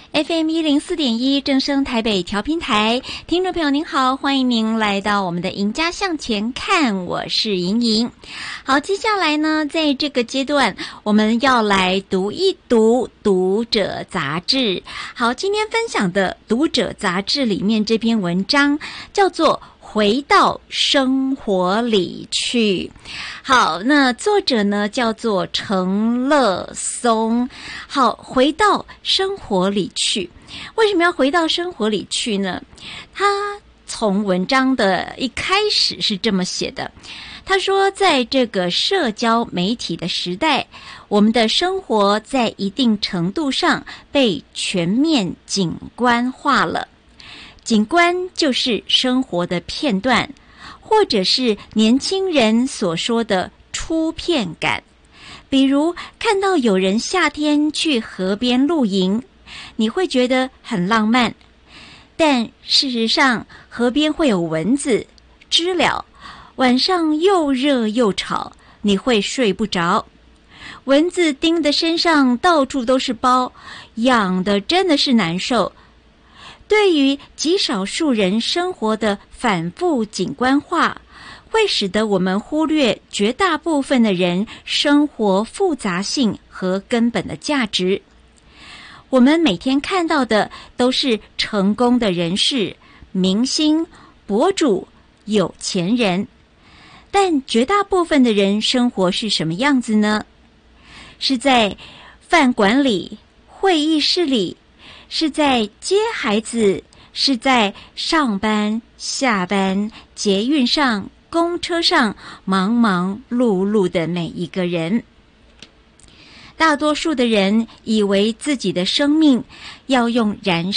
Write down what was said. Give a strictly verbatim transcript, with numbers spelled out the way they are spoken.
F M 一零四点一正声台北调频台，听众朋友您好，欢迎您来到我们的赢家向前看，我是莹莹。好，接下来呢，在这个阶段，我们要来读一读读者杂志。好，今天分享的读者杂志里面这篇文章叫做回到生活里去。好，那作者呢叫做程乐松。好，回到生活里去。为什么要回到生活里去呢？他从文章的一开始是这么写的，他说在这个社交媒体的时代，我们的生活在一定程度上被全面景观化了。景观就是生活的片段，或者是年轻人所说的初片感。比如看到有人夏天去河边露营，你会觉得很浪漫，但事实上河边会有蚊子、知了，晚上又热又吵，你会睡不着。蚊子叮的身上到处都是包，痒的真的是难受。对于极少数人生活的反复景观化，会使得我们忽略绝大部分的人生活复杂性和根本的价值。我们每天看到的都是成功的人士、明星、博主、有钱人，但绝大部分的人生活是什么样子呢？是在饭馆里、会议室里，是在接孩子，是在上班、下班、捷运上、公车上，忙忙碌碌的每一个人。大多数的人以为自己的生命要用燃